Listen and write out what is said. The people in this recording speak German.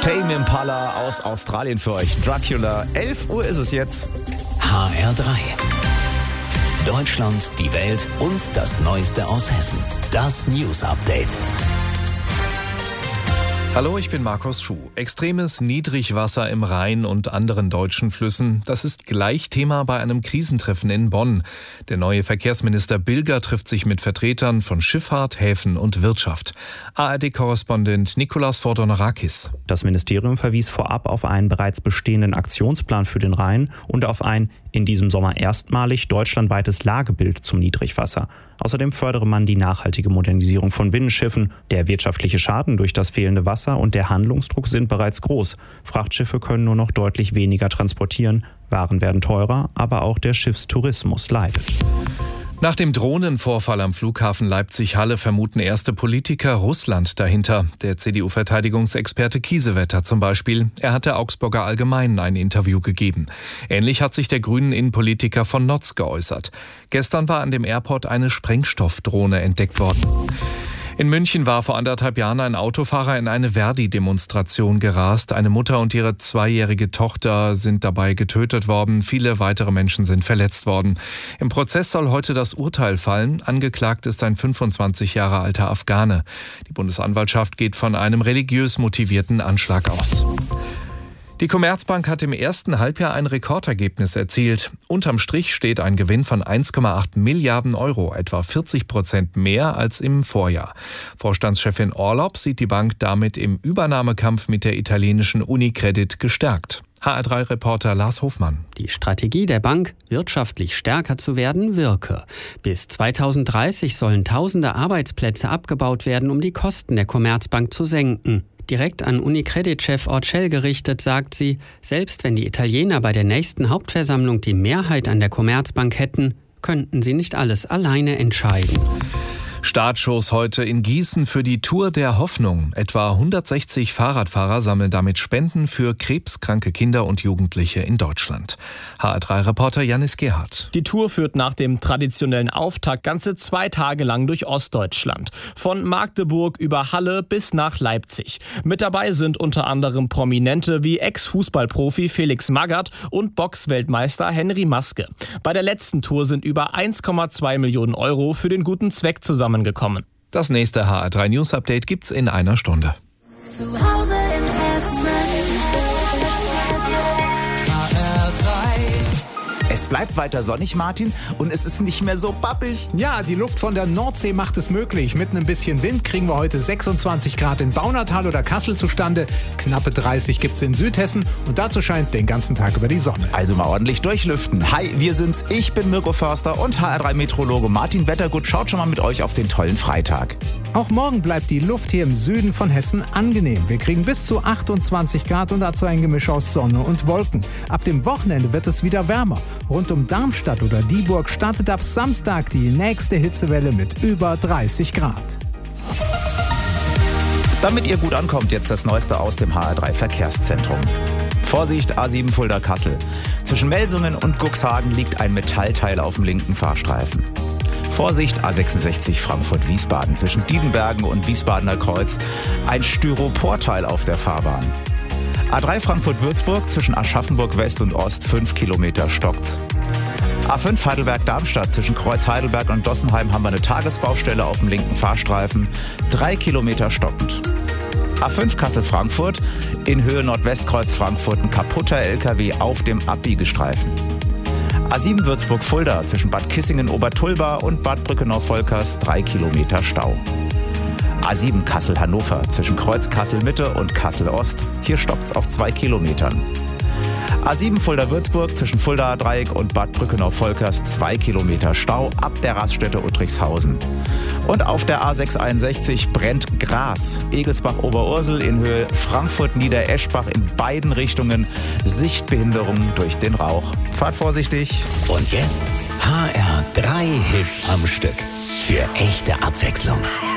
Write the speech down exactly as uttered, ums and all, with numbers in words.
Tame Impala aus Australien für euch. Dracula. elf Uhr ist es jetzt. H R drei. Deutschland, die Welt und das Neueste aus Hessen. Das News Update. Hallo, ich bin Markus Schuh. Extremes Niedrigwasser im Rhein und anderen deutschen Flüssen, das ist gleich Thema bei einem Krisentreffen in Bonn. Der neue Verkehrsminister Bilger trifft sich mit Vertretern von Schifffahrt, Häfen und Wirtschaft. A R D-Korrespondent Nikolaus Fordonarakis. Das Ministerium verwies vorab auf einen bereits bestehenden Aktionsplan für den Rhein und auf ein in diesem Sommer erstmalig deutschlandweites Lagebild zum Niedrigwasser. Außerdem fördere man die nachhaltige Modernisierung von Binnenschiffen. Der wirtschaftliche Schaden durch das fehlende Wasser und der Handlungsdruck sind bereits groß. Frachtschiffe können nur noch deutlich weniger transportieren, Waren werden teurer, aber auch der Schiffstourismus leidet. Nach dem Drohnenvorfall am Flughafen Leipzig-Halle vermuten erste Politiker Russland dahinter. Der C D U-Verteidigungsexperte Kiesewetter zum Beispiel. Er hat der Augsburger Allgemeinen ein Interview gegeben. Ähnlich hat sich der Grünen-Innenpolitiker von Notz geäußert. Gestern war an dem Airport eine Sprengstoffdrohne entdeckt worden. In München war vor anderthalb Jahren ein Autofahrer in eine Verdi-Demonstration gerast. Eine Mutter und ihre zweijährige Tochter sind dabei getötet worden. Viele weitere Menschen sind verletzt worden. Im Prozess soll heute das Urteil fallen. Angeklagt ist ein fünfundzwanzig Jahre alter Afghane. Die Bundesanwaltschaft geht von einem religiös motivierten Anschlag aus. Die Commerzbank hat im ersten Halbjahr ein Rekordergebnis erzielt. Unterm Strich steht ein Gewinn von eins Komma acht Milliarden Euro, etwa vierzig Prozent mehr als im Vorjahr. Vorstandschefin Orlopp sieht die Bank damit im Übernahmekampf mit der italienischen Unicredit gestärkt. H R drei Reporter Lars Hofmann. Die Strategie der Bank, wirtschaftlich stärker zu werden, wirke. Bis zweitausenddreißig sollen tausende Arbeitsplätze abgebaut werden, um die Kosten der Commerzbank zu senken. Direkt an Unicredit-Chef Orcel gerichtet, sagt sie, selbst wenn die Italiener bei der nächsten Hauptversammlung die Mehrheit an der Commerzbank hätten, könnten sie nicht alles alleine entscheiden. Startschuss heute in Gießen für die Tour der Hoffnung. Etwa hundertsechzig Fahrradfahrer sammeln damit Spenden für krebskranke Kinder und Jugendliche in Deutschland. H R drei Reporter Janis Gerhardt. Die Tour führt nach dem traditionellen Auftakt ganze zwei Tage lang durch Ostdeutschland. Von Magdeburg über Halle bis nach Leipzig. Mit dabei sind unter anderem Prominente wie Ex-Fußballprofi Felix Magath und Boxweltmeister Henry Maske. Bei der letzten Tour sind über eins Komma zwei Millionen Euro für den guten Zweck zusammengekommen. Das nächste H R drei News Update gibt's in einer Stunde. Zu Hause in Hessen. H R drei. Es bleibt weiter sonnig, Martin, und es ist nicht mehr so pappig. Ja, die Luft von der Nordsee macht es möglich. Mit ein bisschen Wind kriegen wir heute sechsundzwanzig Grad in Baunatal oder Kassel zustande. Knappe dreißig gibt's in Südhessen und dazu scheint den ganzen Tag über die Sonne. Also mal ordentlich durchlüften. Hi, wir sind's. Ich bin Mirko Förster und H R drei Meteorologe Martin Wettergut schaut schon mal mit euch auf den tollen Freitag. Auch morgen bleibt die Luft hier im Süden von Hessen angenehm. Wir kriegen bis zu achtundzwanzig Grad und dazu ein Gemisch aus Sonne und Wolken. Ab dem Wochenende wird es wieder wärmer. Rund um Darmstadt oder Dieburg startet ab Samstag die nächste Hitzewelle mit über dreißig Grad. Damit ihr gut ankommt, jetzt das Neueste aus dem H R drei Verkehrszentrum. Vorsicht, A sieben Fulda-Kassel. Zwischen Melsungen und Cuxhagen liegt ein Metallteil auf dem linken Fahrstreifen. Vorsicht, A sechsundsechzig Frankfurt-Wiesbaden. Zwischen Diedenbergen und Wiesbadener Kreuz ein Styroporteil auf der Fahrbahn. A drei Frankfurt-Würzburg zwischen Aschaffenburg West und Ost fünf Kilometer stockt's. A fünf Heidelberg-Darmstadt zwischen Kreuz Heidelberg und Dossenheim haben wir eine Tagesbaustelle auf dem linken Fahrstreifen. drei Kilometer stockend. A fünf Kassel-Frankfurt in Höhe Nordwestkreuz Frankfurt ein kaputter L K W auf dem Abbiegestreifen. A sieben Würzburg-Fulda zwischen Bad Kissingen-Obertulba und Bad Brückenau-Volkers drei Kilometer Stau. A sieben Kassel-Hannover zwischen Kreuz Kassel-Mitte und Kassel-Ost. Hier stockt's auf zwei Kilometern. A sieben Fulda-Würzburg zwischen Fulda-Dreieck und Bad Brückenau-Volkers zwei Kilometer Stau ab der Raststätte Uttrichshausen. Und auf der A sechs einundsechzig brennt Gras. Egelsbach-Oberursel in Höhe Frankfurt-Niedereschbach in beiden Richtungen. Sichtbehinderung durch den Rauch. Fahrt vorsichtig. Und jetzt H R drei Hits am Stück. Für echte Abwechslung.